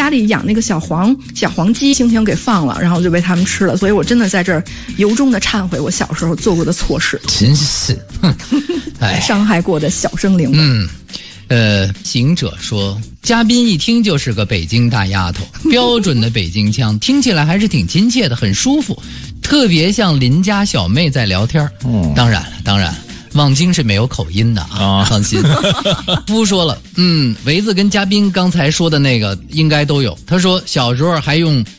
家里养那个小黄鸡，猩猩给放了，然后就被他们吃了。所以我真的在这儿由衷的忏悔我小时候做过的错事， 真是， 伤害过的小生灵。 行者说，嘉宾一听就是个北京大丫头，标准的北京腔，听起来还是挺亲切的，很舒服，特别像邻家小妹在聊天。当然了，望京是没有口音的啊，放心。夫说了，维子跟嘉宾刚才说的那个应该都有。他说小时候还用